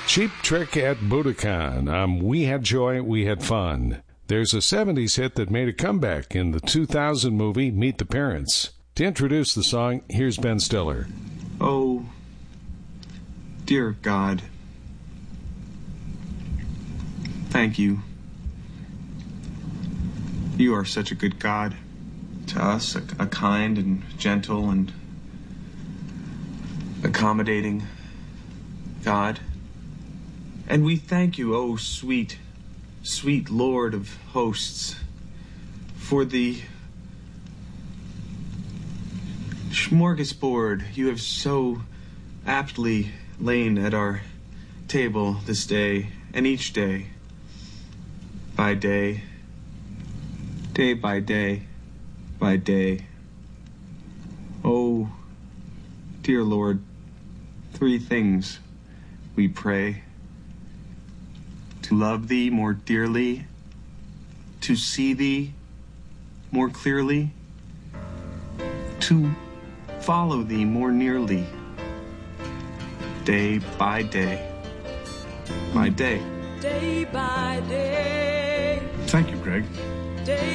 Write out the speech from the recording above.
Cheap Trick at Budokan. We Had Joy, We Had Fun. There's a 70s hit that made a comeback in the 2000 movie Meet the Parents. To introduce the song, here's Ben Stiller. Oh, dear God, thank you. You are such a good God to us, a kind and gentle and accommodating God. And we thank you, oh sweet, sweet Lord of hosts, for the smorgasbord you have so aptly lain at our table this day and each day by day, day by day by day. Oh, dear Lord, 3 things we pray: to love thee more dearly, to see thee more clearly, to follow thee more nearly, day by day by day. Day by day. Thank you, Greg. Day